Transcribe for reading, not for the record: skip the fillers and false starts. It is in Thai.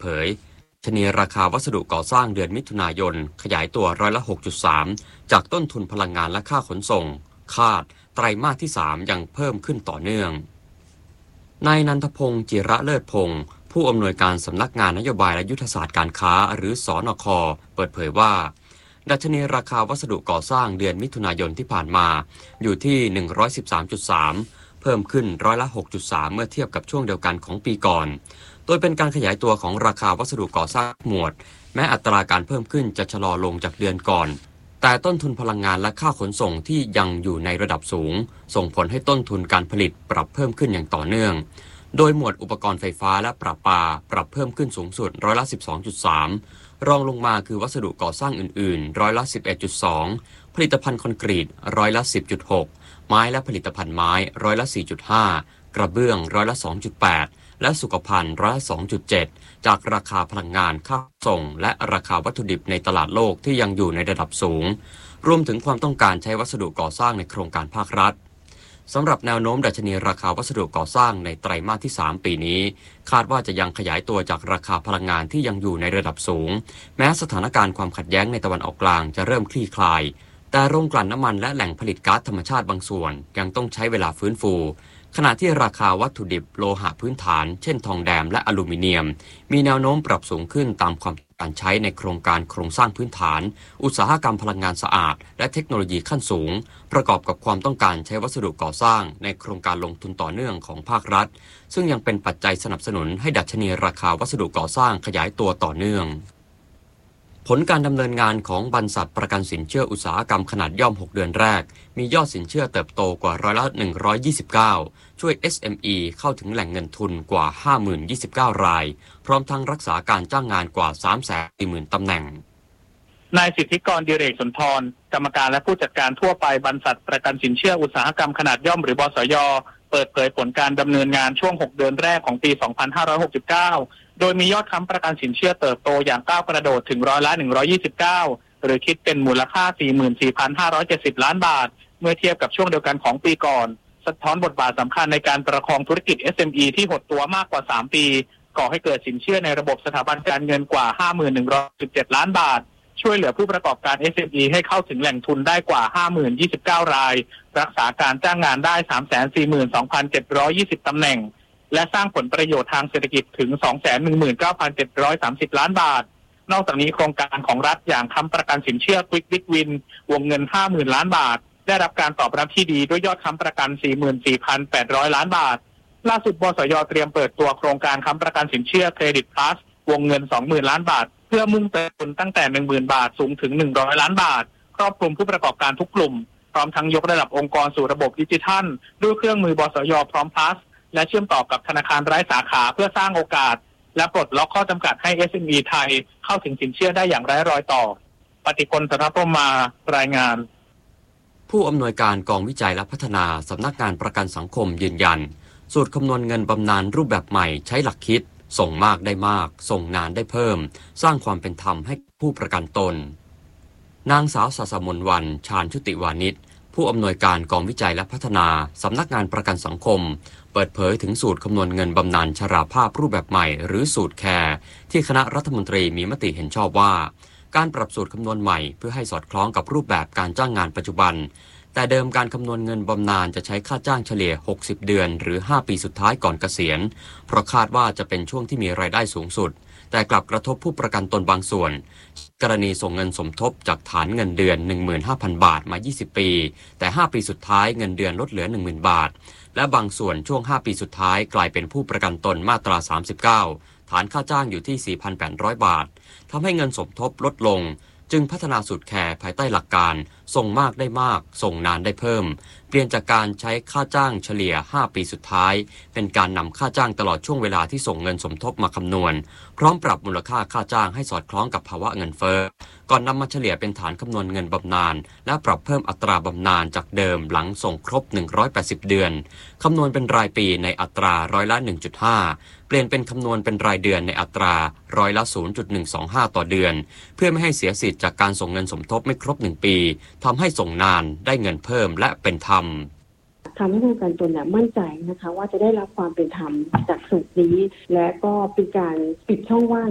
เผยดัชนีราคาวัสดุก่อสร้างเดือนมิถุนายนขยายตัวร้อยละ 6.3 จากต้นทุนพลังงานและค่าขนส่งคาดไตรมาสที่ 3 ยังเพิ่มขึ้นต่อเนื่องนายนันทพงศ์จิระเลิศพงศ์ผู้อำนวยการสำนักงานนโยบายและยุทธศาสตร์การค้าหรือสนค.เปิดเผยว่าดัชนีราคาวัสดุก่อสร้างเดือนมิถุนายนที่ผ่านมาอยู่ที่ 113.3 เพิ่มขึ้นร้อยละ 6.3 เมื่อเทียบกับช่วงเดียวกันของปีก่อนโดยเป็นการขยายตัวของราคาวัสดุก่อสร้างหมวดแม้อัตราการเพิ่มขึ้นจะชะลอลงจากเดือนก่อนแต่ต้นทุนพลังงานและค่าขนส่งที่ยังอยู่ในระดับสูงส่งผลให้ต้นทุนการผลิตปรับเพิ่มขึ้นอย่างต่อเนื่องโดยหมวดอุปกรณ์ไฟฟ้าและประปาปรับเพิ่มขึ้นสูงสุดร้อยละ 12.3 รองลงมาคือวัสดุก่อสร้างอื่นๆร้อยละ 11.2 ผลิตภัณฑ์คอนกรีตร้อยละ 10.6 ไม้และผลิตภัณฑ์ไม้ร้อยละ 4.5 กระเบื้องร้อยละ 2.8 และสุขภัณฑ์ร้อยละ 2.7 จากราคาพลังงานค่าส่งและราคาวัตถุดิบในตลาดโลกที่ยังอยู่ในระดับสูงรวมถึงความต้องการใช้วัสดุก่อสร้างในโครงการภาครัฐสำหรับแนวโน้มดัชนีราคาวัสดุก่อสร้างในไตรมาสที่ 3 ปีนี้คาดว่าจะยังขยายตัวจากราคาพลังงานที่ยังอยู่ในระดับสูงแม้สถานการณ์ความขัดแย้งในตะวันออกกลางจะเริ่มคลี่คลายแต่โรงกลั่นน้ำมันและแหล่งผลิตก๊าซธรรมชาติบางส่วนยังต้องใช้เวลาฟื้นฟูขณะที่ราคาวัตถุดิบโลหะพื้นฐานเช่นทองแดงและอลูมิเนียมมีแนวโน้มปรับสูงขึ้นตามความต้องการใช้ในโครงการโครงสร้างพื้นฐานอุตสาหกรรมพลังงานสะอาดและเทคโนโลยีขั้นสูงประกอบกับความต้องการใช้วัสดุก่อสร้างในโครงการลงทุนต่อเนื่องของภาครัฐซึ่งยังเป็นปัจจัยสนับสนุนให้ดัชนีราคาวัสดุก่อสร้างขยายตัวต่อเนื่องผลการดำเนินงานของบรรษัทประกันสินเชื่ออุตสาหกรรมขนาดย่อม6 เดือนแรกมียอดสินเชื่อเติบโตกว่าร้อยละ 129 ช่วย SME เข้าถึงแหล่งเงินทุนกว่า 50,029 รายพร้อมทั้งรักษาการจ้างงานกว่า 340,000 ตำแหน่งนายสิทธิกรดิเรกสุนทรกรรมการและผู้จัดการทั่วไปบรรษัทประกันสินเชื่ออุตสาหกรรมขนาดย่อมหรือบสย.เปิดเผยผลการดำเนินงานช่วง6 เดือนแรกของปี 2569 โดยมียอดค้ำประกันสินเชื่อเติบโตอย่างก้าวกระโดดถึงร้อยละ 129 หรือคิดเป็นมูลค่า 44,570 ล้านบาทเมื่อเทียบกับช่วงเดียวกันของปีก่อนสะท้อนบทบาทสำคัญในการประคองธุรกิจ SME ที่หดตัวมากกว่า 3 ปีก่อให้เกิดสินเชื่อในระบบสถาบันการเงินกว่า 51,117 ล้านบาทช่วยเหลือผู้ประกอบการ SME ให้เข้าถึงแหล่งทุนได้กว่า 50,029 รายรักษาการจ้างงานได้ 342,720 ตำแหน่งและสร้างผลประโยชน์ทางเศรษฐกิจถึง 219,730 ล้านบาทนอกจากนี้โครงการของรัฐอย่างค้ำประกันสินเชื่อ Quick Big Win วงเงิน 50,000 ล้านบาทได้รับการตอบรับที่ดีด้วยยอดค้ำประกัน 44,800 ล้านบาทล่าสุดบสย.เตรียมเปิดตัวโครงการค้ำประกันสินเชื่อ Credit Plus วงเงิน 20,000 ล้านบาทเพื่อมุ่งเติมทุนตั้งแต่ 10,000 บาทสูงถึง 100 ล้านบาทครอบคลุมผู้ประกอบการทุกกลุ่มพร้อมทั้งยกระดับองค์กรสู่ระบบดิจิทัลด้วยเครื่องมือบสย.พร้อม Plus และเชื่อมต่อกับธนาคารไร้สาขาเพื่อสร้างโอกาสและปลดล็อกข้อจำกัดให้ SME ไทยเข้าถึงสินเชื่อได้อย่างไร้รอยต่อปฏิพล สัทธพรหมารายงานผู้อำนวยการกองวิจัยและพัฒนาสำนักงานประกันสังคมยืนยันสูตรคำนวณเงินบำนาญรูปแบบใหม่ใช้หลักคิดส่งมากได้มากส่งนานได้เพิ่มสร้างความเป็นธรรมให้ผู้ประกันตนนางสาวศสมนต์วรรณ ชาญชุติวานิชผู้อำนวยการกองวิจัยและพัฒนาสำนักงานประกันสังคมเปิดเผยถึงสูตรคำนวณเงินบำนาญชราภาพรูปแบบใหม่หรือสูตรแคร์ที่คณะรัฐมนตรีมีมติเห็นชอบว่าการปรับสูตรคำนวณใหม่เพื่อให้สอดคล้องกับรูปแบบการจ้างงานปัจจุบันแต่เดิมการคำนวณเงินบำนาญจะใช้ค่าจ้างเฉลี่ย60เดือนหรือ5ปีสุดท้ายก่อนเกษียณเพราะคาดว่าจะเป็นช่วงที่มีรายได้สูงสุดแต่กลับกระทบผู้ประกันตนบางส่วนกรณีส่งเงินสมทบจากฐานเงินเดือน 15,000 บาทมา20ปีแต่5ปีสุดท้ายเงินเดือนลดเหลือ 10,000 บาทและบางส่วนช่วง5ปีสุดท้ายกลายเป็นผู้ประกันตนมาตรา39ฐานค่าจ้างอยู่ที่ 4,800 บาททำให้เงินสมทบลดลงจึงพัฒนาสูตรแคร์ภายใต้หลักการส่งมากได้มากส่งนานได้เพิ่มเปลี่ยนจากการใช้ค่าจ้างเฉลี่ย5ปีสุดท้ายเป็นการนำค่าจ้างตลอดช่วงเวลาที่ส่งเงินสมทบมาคำนวณพร้อมปรับมูลค่าค่าจ้างให้สอดคล้องกับภาวะเงินเฟ้อก่อนนำมาเฉลี่ยเป็นฐานคำนวณเงินบำนาญและปรับเพิ่มอัตราบำนาญจากเดิมหลังส่งครบ180เดือนคำนวณเป็นรายปีในอัตราร้อยละ 1.5 เปลี่ยนเป็นคำนวณเป็นรายเดือนในอัตราร้อยละ 0.125 ต่อเดือนเพื่อไม่ให้เสียสิทธิ์จากการส่งเงินสมทบไม่ครบ1ปีทำให้ส่งนานได้เงินเพิ่มและเป็นธรรมทำให้ผู้ประกันตนมั่นใจนะคะว่าจะได้รับความเป็นธรรมจากสูตรนี้และก็เป็นการปิดช่องว่าง